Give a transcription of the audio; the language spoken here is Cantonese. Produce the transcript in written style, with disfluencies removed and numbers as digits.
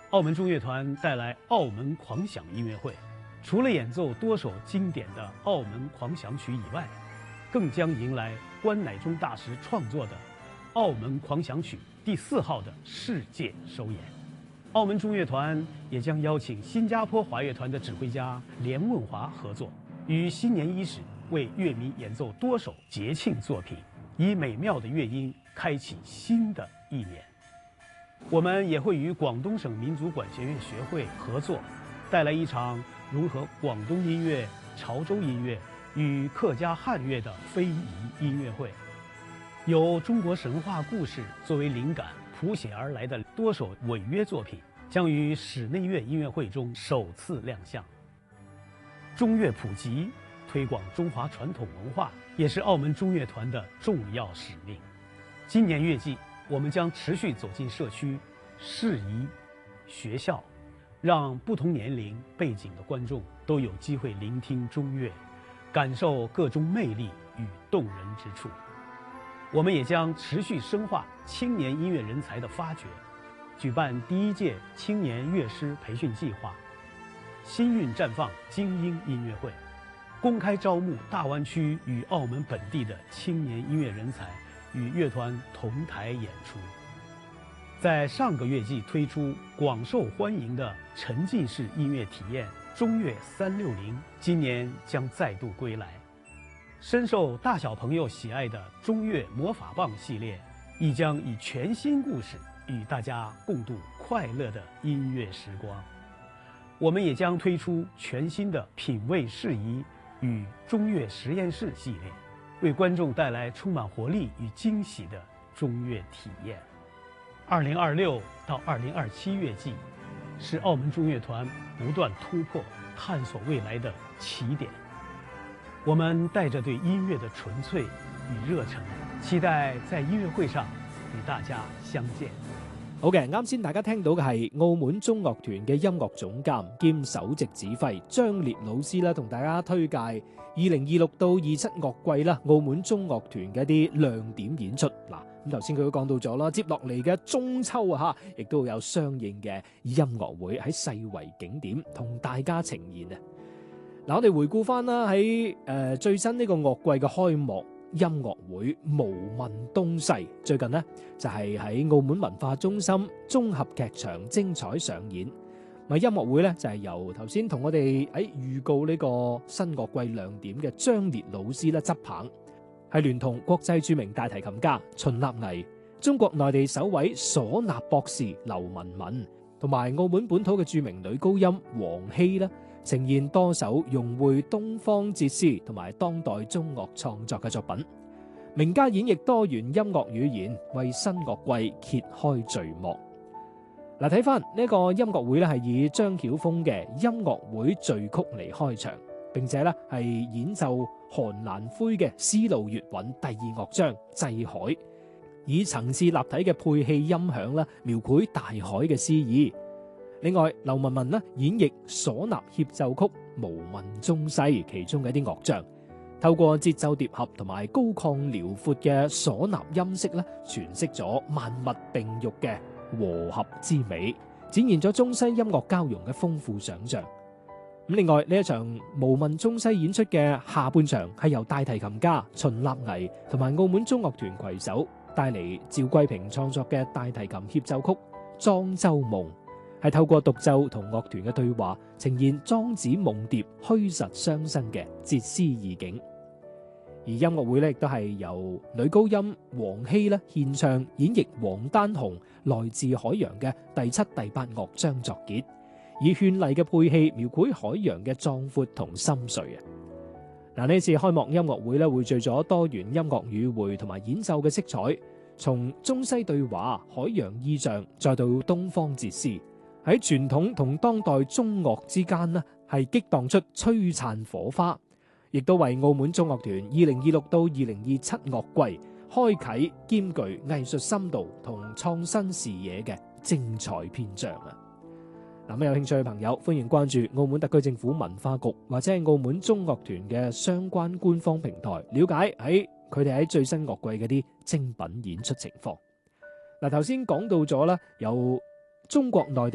澳门中乐团带来澳门狂想音乐会，除了演奏多首经典的澳门狂想曲以外，更将迎来关乃忠大师创作的澳门狂想曲第4号的世界首演。澳门中乐团也将邀请新加坡华乐团的指挥家连问华合作，于新年伊始为乐迷演奏多首节庆作品，以美妙的乐音开启新的一年。我们也会与广东省民族管弦乐学会合作，带来一场融合广东音乐、潮州音乐与客家汉乐的非遗音乐会，由中国神话故事作为灵感谱写而来的多首违约作品将于室内乐音乐会中首次亮相。中乐普及，推广中华传统文化，也是澳门中乐团的重要使命。今年乐季，我们将持续走进社区、市宜、学校，让不同年龄背景的观众都有机会聆听中乐，感受各中魅力与动人之处。我们也将持续深化青年音乐人才的发掘，举办第1届青年乐师培训计划、新韵绽放精英音乐会，公开招募大湾区与澳门本地的青年音乐人才，与乐团同台演出。在上个月季推出广受欢迎的沉浸式音乐体验中乐360，今年将再度归来。深受大小朋友喜爱的中乐魔法棒系列，亦将以全新故事与大家共度快乐的音乐时光。我们也将推出全新的品味适宜与中乐实验室系列，为观众带来充满活力与惊喜的中乐体验。2026到2027乐季是澳门中乐团不断突破、探索未来的起点。我们带着对音樂的純粹與熱忱，期待在音樂會上與大家相見。 好嘅，啱先大家聽到嘅係澳門中樂團嘅音樂總監兼首席指揮張烈老師啦，同大家推介2026到27樂季啦，澳門中樂團嘅一啲亮點演出。嗱，咁頭先佢都講到咗啦，接落嚟嘅中秋啊，亦都有相應嘅音樂會喺世遺景點同大家呈現啊！嗱，我哋回顧翻啦，喺最新呢個樂季嘅開幕音樂會無問東西，最近呢就係喺澳門文化中心綜合劇場精彩上演。咪音樂會呢就係由頭先同我哋喺預告呢個新樂季亮點嘅張烈老師咧執棒，係聯同國際著名大提琴家秦立毅、中國內地首位嗩吶博士劉文文，同埋澳門本土嘅著名女高音黃希啦，呈現多首融匯東方哲思同埋當代中樂創作嘅作品，名家演繹多元音樂語言，為新樂季揭開序幕。嗱，睇翻呢個音樂會咧，係以張曉峰嘅音樂會序曲嚟開場，並且咧係演奏韓蘭輝嘅絲路粵韻第2樂章《祭海》，以層次立體嘅配器音響啦，描繪大海嘅詩意。另外，劉文文呢演繹嗩吶協奏曲《無問中西》其中嘅一啲樂章，透過節奏疊合同埋高亢遼闊嘅嗩吶音色咧，詮釋咗萬物並育嘅和合之美，展現咗中西音樂交融嘅豐富想象。咁另外呢一場《無問中西》演出嘅下半場係由大提琴家秦立毅同埋澳門中樂團攜手帶嚟趙桂平創作嘅大提琴協奏曲《莊周夢》。係透過獨奏同樂團嘅對話，呈現莊子夢蝶虛實相生嘅哲思意境。而音樂會咧亦都係由女高音黃希咧獻唱演繹王丹紅來自海洋嘅第7、第8樂章作結，以絢麗嘅配器描繪海洋嘅壯闊同深邃啊！嗱，呢次開幕音樂會咧匯聚咗多元音樂語彙同埋演奏嘅色彩，從中西對話、海洋意象，再到東方哲思。喺傳統同當代中樂之間呢，係激盪出璀璨火花，亦都為澳門中樂團2026到2027樂季開啟兼具藝術深度同創新視野嘅精彩篇章啊！嗱，有興趣嘅朋友歡迎關注澳門特區政府文化局或者係澳門中樂團嘅相關官方平台，了解佢哋喺最新樂季嗰啲精品演出情況。嗱，頭先講到咗啦，有中國內地